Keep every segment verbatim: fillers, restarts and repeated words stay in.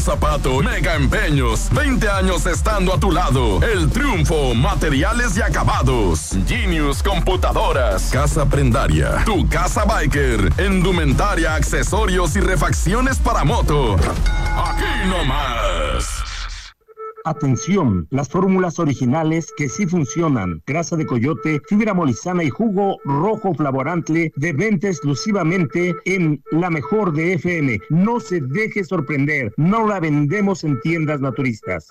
Zapato, Mega Empeños, veinte años estando a tu lado. El Triunfo, materiales y acabados. Genius Computadoras, Casa Prendaria, Tu Casa Biker, indumentaria, accesorios y refacciones para moto. Aquí nomás. Atención, las fórmulas originales que sí funcionan. Grasa de coyote, fibra molisana y jugo rojo flavorante de venta exclusivamente en La Mejor de F M. No se deje sorprender, no la vendemos en tiendas naturistas.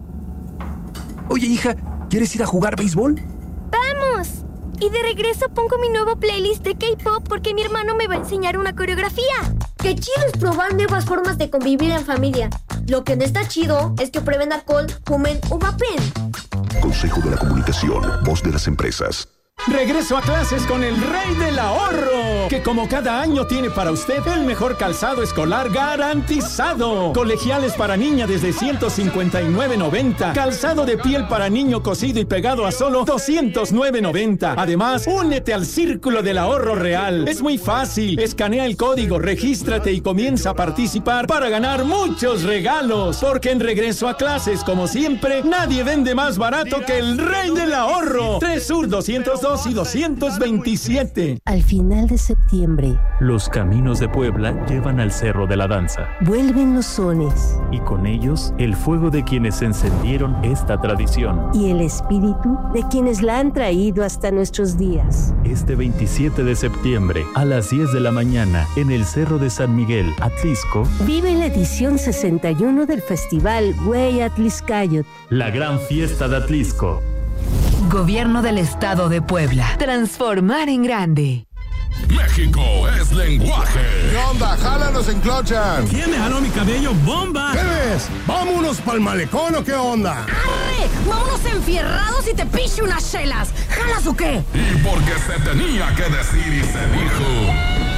Oye, hija, ¿quieres ir a jugar béisbol? ¡Vamos! Y de regreso pongo mi nuevo playlist de K-pop porque mi hermano me va a enseñar una coreografía. ¡Qué chido es probar nuevas formas de convivir en familia! Lo que no está chido es que prueben alcohol, fumen o vapen. Consejo de la Comunicación, voz de las empresas. Regreso a clases con el Rey del Ahorro, que como cada año tiene para usted el mejor calzado escolar garantizado. Colegiales para niña desde ciento cincuenta y nueve noventa. Calzado de piel para niño cosido y pegado a solo doscientos nueve noventa. Además, únete al Círculo del Ahorro Real. Es muy fácil. Escanea el código, regístrate y comienza a participar para ganar muchos regalos. Porque en Regreso a clases, como siempre, nadie vende más barato que el Rey del Ahorro. tres Sur doscientos dos y doscientos veintisiete. Al final de septiembre, los caminos de Puebla llevan al Cerro de la Danza. Vuelven los sones. Y con ellos, el fuego de quienes encendieron esta tradición. Y el espíritu de quienes la han traído hasta nuestros días. Este veintisiete de septiembre, a las diez de la mañana, en el Cerro de San Miguel, Atlisco, vive la edición sesenta y uno del Festival Güey Atliscayot. La gran fiesta de Atlisco. Gobierno del Estado de Puebla. Transformar en grande. México es lenguaje. ¿Qué onda? ¡Jálanos en clochan! ¿Quién me jaló mi cabello? ¡Bomba! ¿Qué ves? ¿Vámonos pa'l malecón o qué onda? ¡Arre! ¡Vámonos enfierrados y te piche unas chelas! ¿Jalas o qué? Y porque se tenía que decir y se dijo.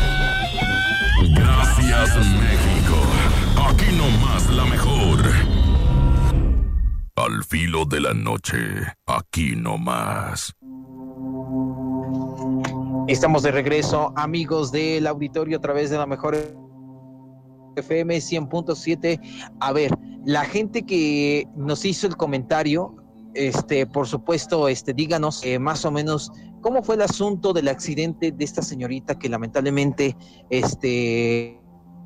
Gracias, México. Aquí nomás la mejor. Al filo de la noche, aquí nomás. Estamos de regreso, amigos del auditorio, a través de la mejor F M cien punto siete. A ver, la gente que nos hizo el comentario, este, por supuesto, este, díganos eh, más o menos cómo fue el asunto del accidente de esta señorita que lamentablemente, este,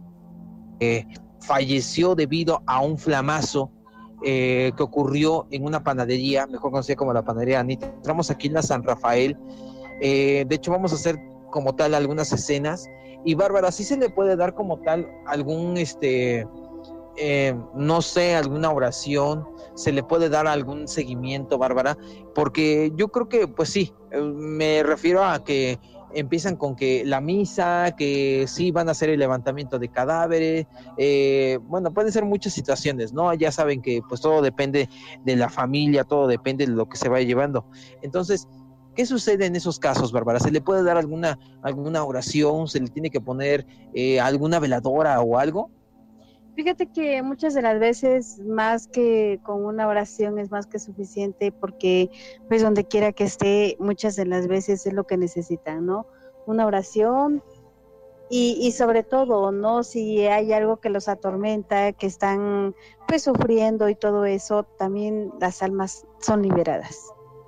eh, falleció debido a un flamazo. Eh, que ocurrió en una panadería, mejor conocida como la panadería Anita. Entramos aquí en la San Rafael. Eh, de hecho, vamos a hacer como tal algunas escenas. Y Bárbara, ¿sí se le puede dar como tal algún, este, eh, no sé, alguna oración? ¿Se le puede dar algún seguimiento, Bárbara? Porque yo creo que, pues sí, me refiero a que empiezan con que la misa, que sí van a hacer el levantamiento de cadáveres, eh, bueno, pueden ser muchas situaciones, ¿no? Ya saben que pues todo depende de la familia, todo depende de lo que se vaya llevando. Entonces, ¿qué sucede en esos casos, Bárbara? ¿Se le puede dar alguna, alguna oración? ¿Se le tiene que poner eh, alguna veladora o algo? Fíjate que muchas de las veces más que con una oración es más que suficiente, porque pues donde quiera que esté, muchas de las veces es lo que necesitan, ¿no? Una oración y, y sobre todo, ¿no? Si hay algo que los atormenta, que están pues sufriendo y todo eso, también las almas son liberadas.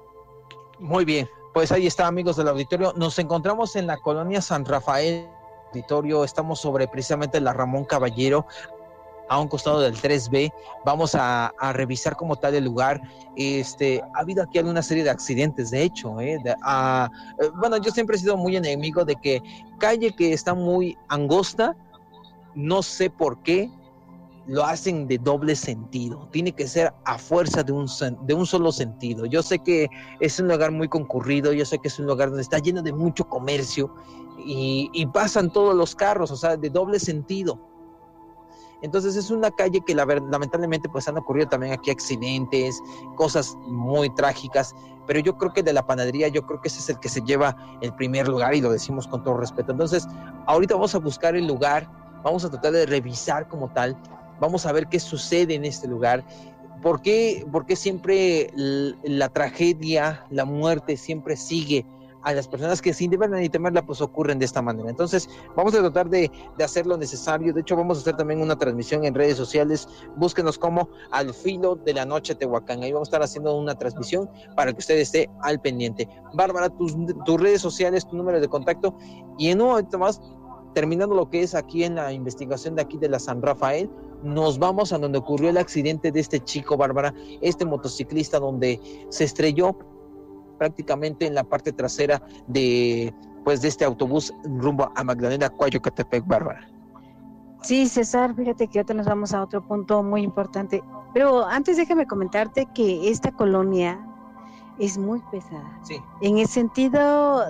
Muy bien, pues ahí está, amigos del auditorio. Nos encontramos en la colonia San Rafael, auditorio, estamos sobre precisamente la Ramón Caballero, a un costado del tres B. Vamos a, a revisar como tal el lugar. Este, ha habido aquí alguna serie de accidentes, de hecho, ¿eh? De, a, eh, bueno, yo siempre he sido muy enemigo de que calle que está muy angosta, no sé por qué, lo hacen de doble sentido. Tiene que ser a fuerza de un, de un solo sentido. Yo sé que es un lugar muy concurrido, yo sé que es un lugar donde está lleno de mucho comercio y, y pasan todos los carros, o sea, de doble sentido. Entonces es una calle que la, lamentablemente pues han ocurrido también aquí accidentes, cosas muy trágicas, pero yo creo que de la panadería, yo creo que ese es el que se lleva el primer lugar y lo decimos con todo respeto. Entonces ahorita vamos a buscar el lugar, vamos a tratar de revisar como tal, vamos a ver qué sucede en este lugar, por qué, por qué siempre la tragedia, la muerte siempre sigue a las personas que sin deberla ni temerla, pues ocurren de esta manera. Entonces, vamos a tratar de, de hacer lo necesario. De hecho, vamos a hacer también una transmisión en redes sociales. Búsquenos como Al Filo de la Noche Tehuacán. Ahí vamos a estar haciendo una transmisión para que usted esté al pendiente. Bárbara, tus, tus redes sociales, tu número de contacto, y en un momento más, terminando lo que es aquí en la investigación de aquí de la San Rafael, nos vamos a donde ocurrió el accidente de este chico, Bárbara, este motociclista, donde se estrelló prácticamente en la parte trasera de, pues, de este autobús rumbo a Magdalena, Coyocatepec, Bárbara. Sí, César, fíjate que ahorita nos vamos a otro punto muy importante, pero antes déjame comentarte que esta colonia es muy pesada. Sí. En el sentido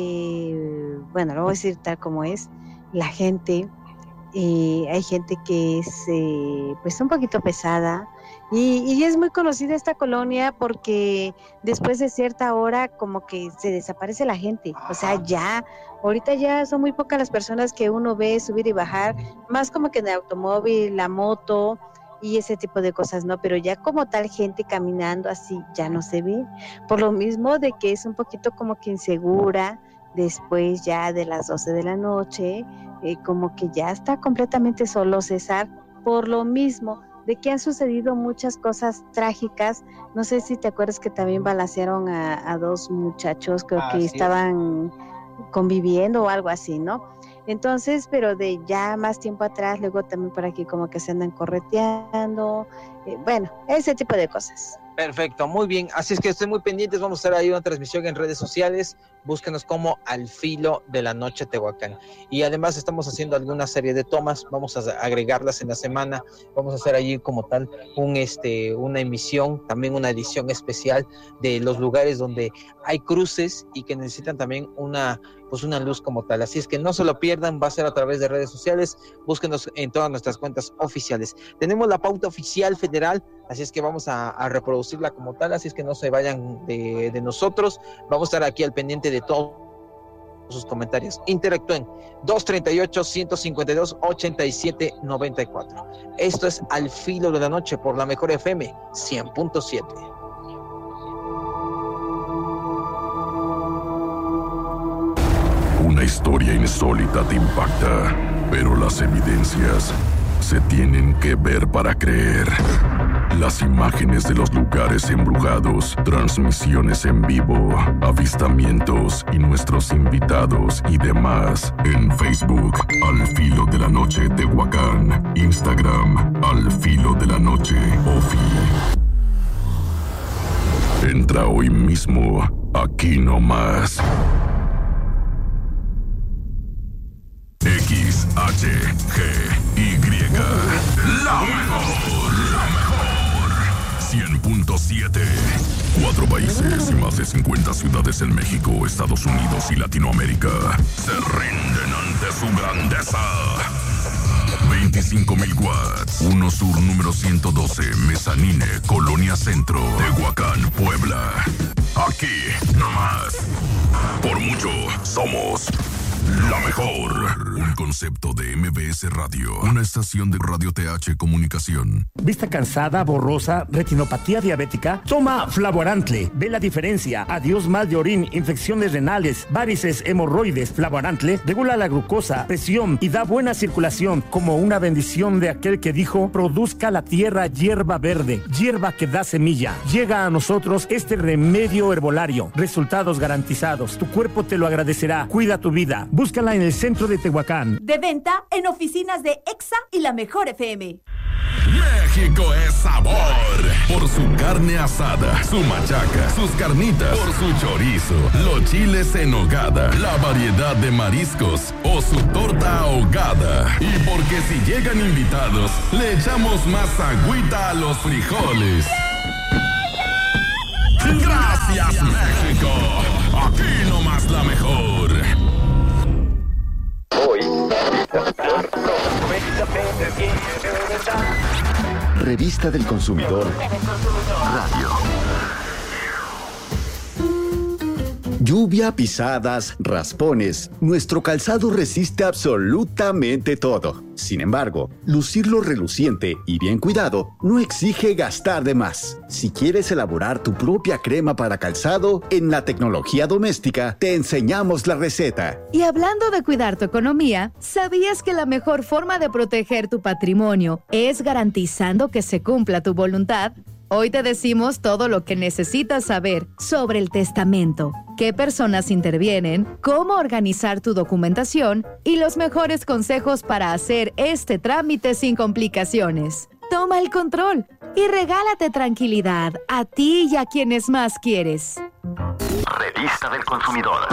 de, bueno, lo voy a decir tal como es, la gente, eh, hay gente que es eh, pues un poquito pesada, y, y es muy conocida esta colonia porque después de cierta hora como que se desaparece la gente. O sea, ya, ahorita ya son muy pocas las personas que uno ve subir y bajar, más como que en el automóvil, la moto y ese tipo de cosas, ¿no? Pero ya como tal gente caminando así ya no se ve, por lo mismo de que es un poquito como que insegura. Después ya de las doce de la noche, eh, como que ya está completamente solo, César, por lo mismo de que han sucedido muchas cosas trágicas. No sé si te acuerdas que también balacearon a, a dos muchachos, creo ah, que sí. estaban conviviendo o algo así, ¿no? Entonces, pero de ya más tiempo atrás, luego también por aquí como que se andan correteando, eh, bueno, ese tipo de cosas. Perfecto, muy bien, así es que estén muy pendientes, vamos a hacer ahí una transmisión en redes sociales, búsquenos como Al Filo de la Noche Tehuacán, y además estamos haciendo alguna serie de tomas, vamos a agregarlas en la semana, vamos a hacer allí como tal un este una emisión, también una edición especial de los lugares donde hay cruces y que necesitan también una pues una luz como tal, así es que no se lo pierdan, va a ser a través de redes sociales, búsquenos en todas nuestras cuentas oficiales. Tenemos la pauta oficial federal, así es que vamos a, a reproducirla como tal, así es que no se vayan de, de nosotros, vamos a estar aquí al pendiente de todos sus comentarios. Interactúen dos treinta y ocho, ciento cincuenta y dos, ochenta y siete, noventa y cuatro. Esto es Al Filo de la Noche por la Mejor F M cien punto siete. Una historia insólita te impacta, pero las evidencias se tienen que ver para creer. Las imágenes de los lugares embrujados, transmisiones en vivo, avistamientos y nuestros invitados y demás en Facebook, Al Filo de la Noche Tehuacán, Instagram, Al Filo de la Noche Ofi. Entra hoy mismo, aquí nomás. X, H, G, Y, la mejor, la mejor, cien punto siete. Cuatro países y más de cincuenta ciudades en México, Estados Unidos y Latinoamérica se rinden ante su grandeza. veinticinco mil watts, uno Sur número ciento doce, Mezanine, Colonia Centro, Tehuacán, Puebla. Aquí, nomás. Por mucho, somos la mejor. Un concepto de M B S Radio, una estación de Radio T H Comunicación. ¿Vista cansada, borrosa, retinopatía diabética? Toma Flavorantle. Ve la diferencia. Adiós mal de orín, infecciones renales, varices, hemorroides. Flavorantle regula la glucosa, presión y da buena circulación, como una bendición de aquel que dijo: produzca la tierra hierba verde, hierba que da semilla. Llega a nosotros este remedio herbolario. Resultados garantizados. Tu cuerpo te lo agradecerá. Cuida tu vida. Búscala en el centro de Tehuacán. De venta en oficinas de Exa y la Mejor F M. México es sabor. Por su carne asada, su machaca, sus carnitas, por su chorizo, los chiles en nogada, la variedad de mariscos o su torta ahogada. Y porque si llegan invitados, le echamos más agüita a los frijoles. Gracias, México. Aquí nomás la mejor. Revista del Consumidor Radio. Lluvia, pisadas, raspones. Nuestro calzado resiste absolutamente todo. Sin embargo, lucirlo reluciente y bien cuidado no exige gastar de más. Si quieres elaborar tu propia crema para calzado, en La Tecnología Doméstica te enseñamos la receta. Y hablando de cuidar tu economía, ¿sabías que la mejor forma de proteger tu patrimonio es garantizando que se cumpla tu voluntad? Hoy te decimos todo lo que necesitas saber sobre el testamento, qué personas intervienen, cómo organizar tu documentación y los mejores consejos para hacer este trámite sin complicaciones. Toma el control y regálate tranquilidad a ti y a quienes más quieres. Revista del Consumidor.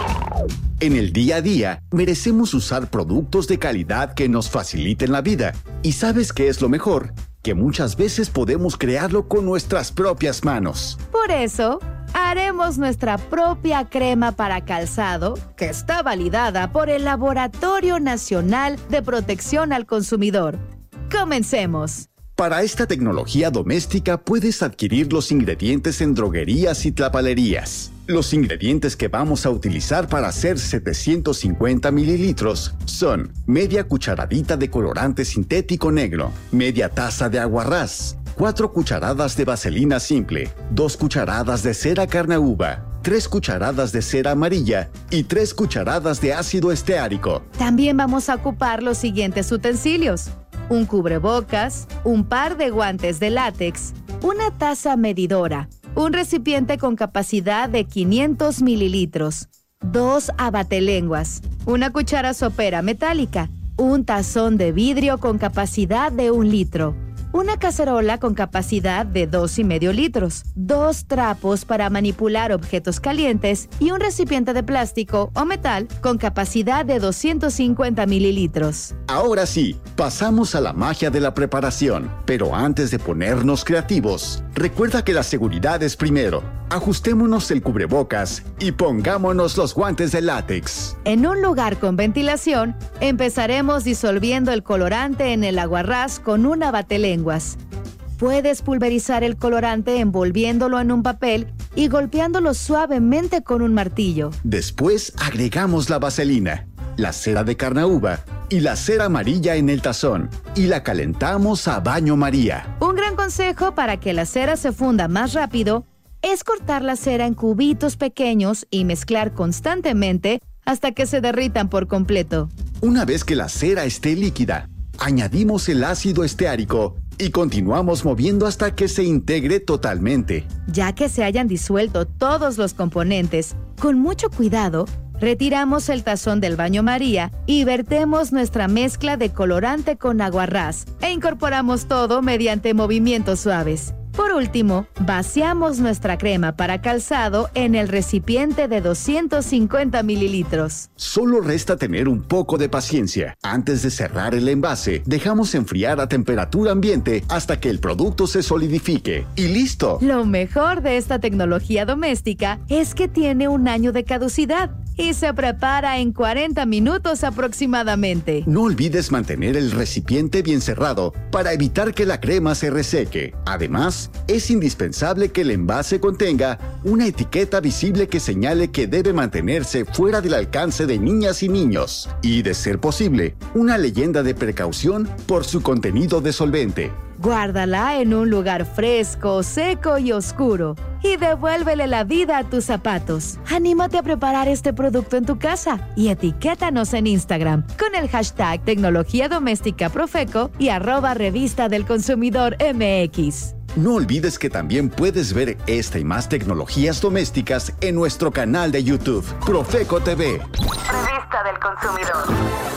En el día a día, merecemos usar productos de calidad que nos faciliten la vida. ¿Y sabes qué es lo mejor? Que muchas veces podemos crearlo con nuestras propias manos. Por eso, haremos nuestra propia crema para calzado, que está validada por el Laboratorio Nacional de Protección al Consumidor. ¡Comencemos! Para esta tecnología doméstica puedes adquirir los ingredientes en droguerías y tlapalerías. Los ingredientes que vamos a utilizar para hacer setecientos cincuenta mililitros son media cucharadita de colorante sintético negro, media taza de aguarrás, cuatro cucharadas de vaselina simple, dos cucharadas de cera carnauba, tres cucharadas de cera amarilla y tres cucharadas de ácido esteárico. También vamos a ocupar los siguientes utensilios: un cubrebocas, un par de guantes de látex, una taza medidora, un recipiente con capacidad de quinientos mililitros, dos abatelenguas, una cuchara sopera metálica, un tazón de vidrio con capacidad de un litro, una cacerola con capacidad de dos y medio litros, dos trapos para manipular objetos calientes y un recipiente de plástico o metal con capacidad de doscientos cincuenta mililitros. Ahora sí, pasamos a la magia de la preparación. Pero antes de ponernos creativos, recuerda que la seguridad es primero. Ajustémonos el cubrebocas y pongámonos los guantes de látex. En un lugar con ventilación, empezaremos disolviendo el colorante en el aguarrás con un abatelenguas. Puedes pulverizar el colorante envolviéndolo en un papel y golpeándolo suavemente con un martillo. Después agregamos la vaselina, la cera de carnauba y la cera amarilla en el tazón y la calentamos a baño María. Un gran consejo para que la cera se funda más rápido es cortar la cera en cubitos pequeños y mezclar constantemente hasta que se derritan por completo. Una vez que la cera esté líquida, añadimos el ácido esteárico y continuamos moviendo hasta que se integre totalmente. Ya que se hayan disuelto todos los componentes, con mucho cuidado, retiramos el tazón del baño María y vertemos nuestra mezcla de colorante con aguarrás e incorporamos todo mediante movimientos suaves. Por último, vaciamos nuestra crema para calzado en el recipiente de doscientos cincuenta mililitros. Solo resta tener un poco de paciencia. Antes de cerrar el envase, dejamos enfriar a temperatura ambiente hasta que el producto se solidifique. ¡Y listo! Lo mejor de esta tecnología doméstica es que tiene un año de caducidad y se prepara en cuarenta minutos aproximadamente. No olvides mantener el recipiente bien cerrado para evitar que la crema se reseque. Además, es indispensable que el envase contenga una etiqueta visible que señale que debe mantenerse fuera del alcance de niñas y niños y, de ser posible, una leyenda de precaución por su contenido de solvente. Guárdala en un lugar fresco, seco y oscuro y devuélvele la vida a tus zapatos. Anímate a preparar este producto en tu casa y etiquétanos en Instagram con el hashtag Tecnología Doméstica Profeco y arroba Revista del Consumidor M X. No olvides que también puedes ver esta y más tecnologías domésticas en nuestro canal de YouTube, Profeco T V. Revista del Consumidor.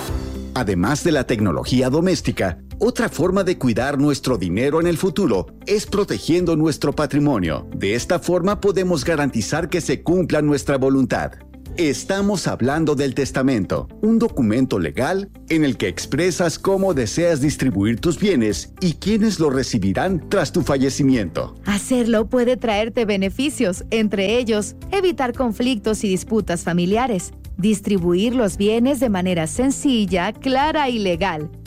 Además de la tecnología doméstica, otra forma de cuidar nuestro dinero en el futuro es protegiendo nuestro patrimonio. De esta forma podemos garantizar que se cumpla nuestra voluntad. Estamos hablando del testamento, un documento legal en el que expresas cómo deseas distribuir tus bienes y quiénes lo recibirán tras tu fallecimiento. Hacerlo puede traerte beneficios, entre ellos evitar conflictos y disputas familiares, distribuir los bienes de manera sencilla, clara y legal,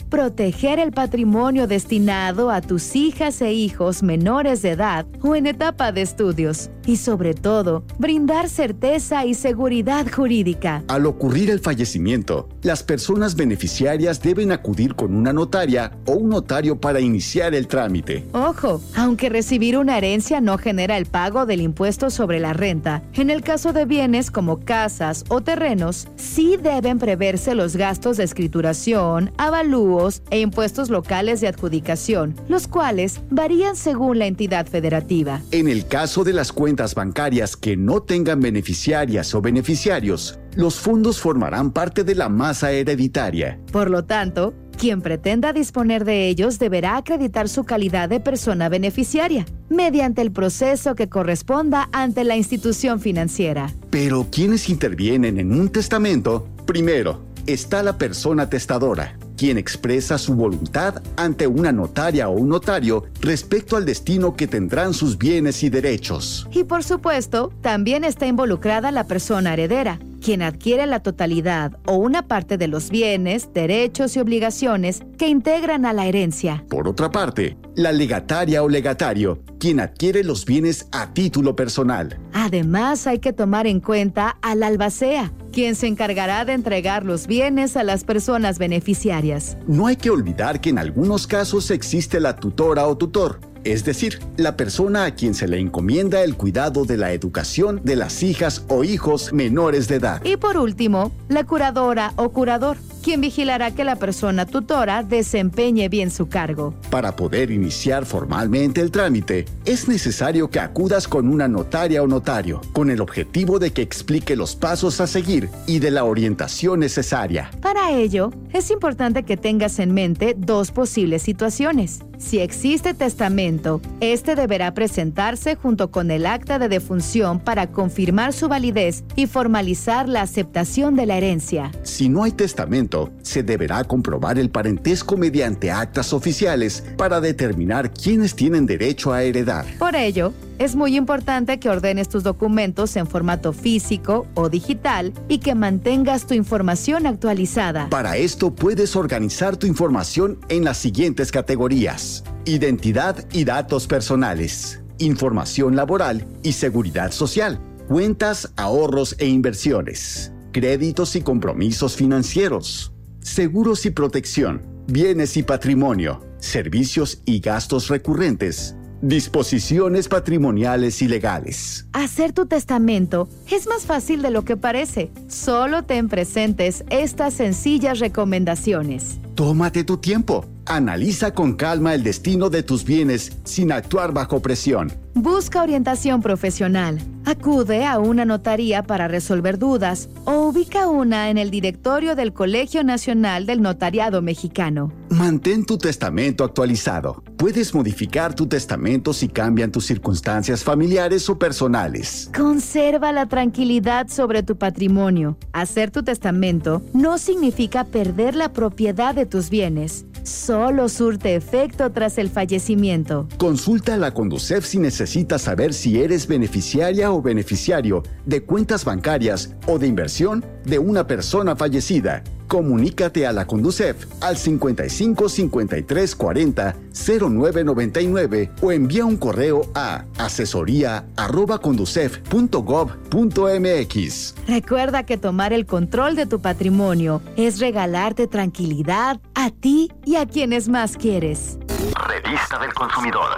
proteger el patrimonio destinado a tus hijas e hijos menores de edad o en etapa de estudios. Y sobre todo, brindar certeza y seguridad jurídica. Al ocurrir el fallecimiento, las personas beneficiarias deben acudir con una notaria o un notario para iniciar el trámite. Ojo, aunque recibir una herencia no genera el pago del impuesto sobre la renta, en el caso de bienes como casas o terrenos, sí deben preverse los gastos de escrituración, avalúos e impuestos locales de adjudicación, los cuales varían según la entidad federativa. En el caso de las cuentas bancarias que no tengan beneficiarias o beneficiarios, los fondos formarán parte de la masa hereditaria. Por lo tanto, quien pretenda disponer de ellos deberá acreditar su calidad de persona beneficiaria, mediante el proceso que corresponda ante la institución financiera. Pero quienes intervienen en un testamento, primero, está la persona testadora, quien expresa su voluntad ante una notaria o un notario respecto al destino que tendrán sus bienes y derechos. Y por supuesto, también está involucrada la persona heredera, quien adquiere la totalidad o una parte de los bienes, derechos y obligaciones que integran a la herencia. Por otra parte, la legataria o legatario, quien adquiere los bienes a título personal. Además, hay que tomar en cuenta al albacea, quien se encargará de entregar los bienes a las personas beneficiarias. No hay que olvidar que en algunos casos existe la tutora o tutor, es decir, la persona a quien se le encomienda el cuidado de la educación de las hijas o hijos menores de edad. Y por último, la curadora o curador, quien vigilará que la persona tutora desempeñe bien su cargo. Para poder iniciar formalmente el trámite, es necesario que acudas con una notaria o notario, con el objetivo de que explique los pasos a seguir y de la orientación necesaria. Para ello, es importante que tengas en mente dos posibles situaciones. Si existe testamento, este deberá presentarse junto con el acta de defunción para confirmar su validez y formalizar la aceptación de la herencia. Si no hay testamento, se deberá comprobar el parentesco mediante actas oficiales para determinar quiénes tienen derecho a heredar. Por ello, es muy importante que ordenes tus documentos en formato físico o digital y que mantengas tu información actualizada. Para esto puedes organizar tu información en las siguientes categorías: identidad y datos personales, información laboral y seguridad social, cuentas, ahorros e inversiones, créditos y compromisos financieros, seguros y protección, bienes y patrimonio, servicios y gastos recurrentes, disposiciones patrimoniales y legales. Hacer tu testamento es más fácil de lo que parece. Solo ten presentes estas sencillas recomendaciones. Tómate tu tiempo. Analiza con calma el destino de tus bienes sin actuar bajo presión. Busca orientación profesional. Acude a una notaría para resolver dudas o ubica una en el directorio del Colegio Nacional del Notariado Mexicano. Mantén tu testamento actualizado. Puedes modificar tu testamento si cambian tus circunstancias familiares o personales. Conserva la tranquilidad sobre tu patrimonio. Hacer tu testamento no significa perder la propiedad de tus bienes. Solo surte efecto tras el fallecimiento. Consulta a la Conducef si necesitas saber si eres beneficiaria o beneficiario de cuentas bancarias o de inversión de una persona fallecida. Comunícate a la Conducef al cincuenta y cinco cincuenta y tres cuarenta cero nueve noventa y nueve o envía un correo a asesoría arroba conducef punto gob punto mx. Recuerda que tomar el control de tu patrimonio es regalarte tranquilidad a ti y a quienes más quieres. Revista del Consumidor.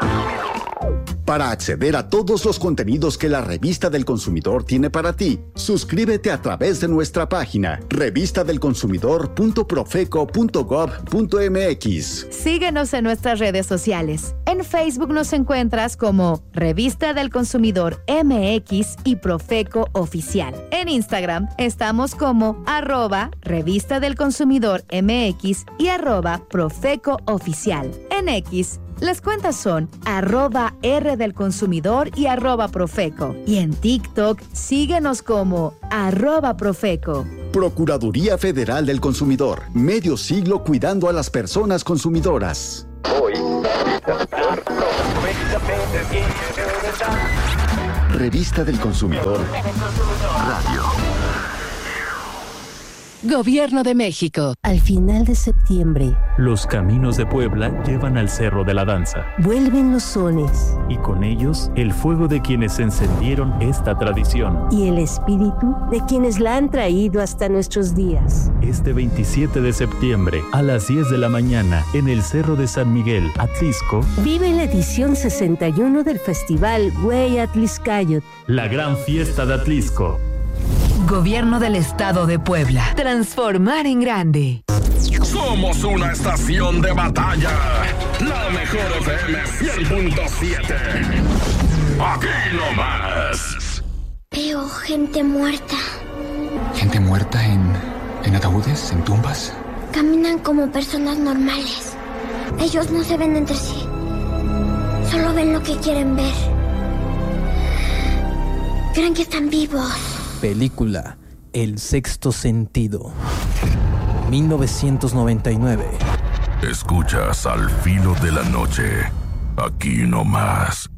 Para acceder a todos los contenidos que la Revista del Consumidor tiene para ti, suscríbete a través de nuestra página revista del consumidor punto profeco punto gob punto mx. Síguenos en nuestras redes sociales. En Facebook nos encuentras como Revista del Consumidor M X y Profeco Oficial. En Instagram estamos como arroba Revista del Consumidor M X y arroba Profeco Oficial. En X, las cuentas son arroba R del Consumidor y arroba Profeco. Y en TikTok, síguenos como arroba Profeco. Procuraduría Federal del Consumidor. Medio siglo cuidando a las personas consumidoras. Hoy. Revista del Consumidor. Radio. Gobierno de México. Al final de septiembre, los caminos de Puebla llevan al Cerro de la Danza. vuelven los sones Y con ellos, el fuego de quienes encendieron esta tradición. y el espíritu de quienes la han traído hasta nuestros días. Este veintisiete de septiembre, a las diez de la mañana, en el Cerro de San Miguel, Atlisco, Vive la edición sesenta y uno del Festival Güey Atliscayot. la gran fiesta de Atlisco. Gobierno del Estado de Puebla. Transformar en grande. Somos una estación de batalla. La mejor F M cien punto siete. Aquí nomás. Veo gente muerta. ¿Gente muerta en, en ataúdes, en tumbas? Caminan como personas normales. Ellos no se ven entre sí. Solo ven lo que quieren ver. Creen que están vivos. Película El Sexto Sentido, mil novecientos noventa y nueve. Escuchas Al Filo de la Noche. Aquí nomás.